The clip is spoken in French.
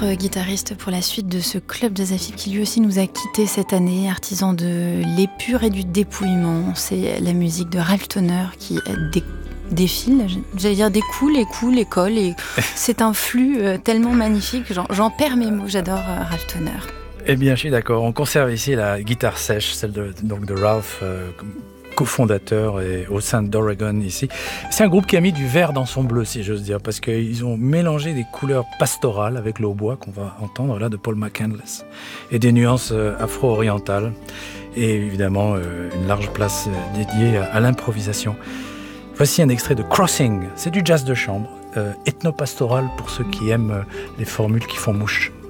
autre guitariste pour la suite de ce club jazz à Fives qui lui aussi nous a quittés cette année, artisan de l'épure et du dépouillement. C'est la musique de Ralph Tonneur qui défile, j'allais dire découle, école, et c'est un flux tellement magnifique, j'en perds mes mots, j'adore Ralph Tonneur. Eh bien, je suis d'accord, on conserve ici la guitare sèche, celle de Ralph, cofondateur et au sein d'Oregon ici. C'est un groupe qui a mis du vert dans son bleu, si j'ose dire, parce qu'ils ont mélangé des couleurs pastorales avec le hautbois qu'on va entendre là de Paul McCandless et des nuances afro-orientales et évidemment une large place dédiée à l'improvisation. Voici un extrait de Crossing, c'est du jazz de chambre, ethno-pastoral pour ceux qui aiment les formules qui font mouche.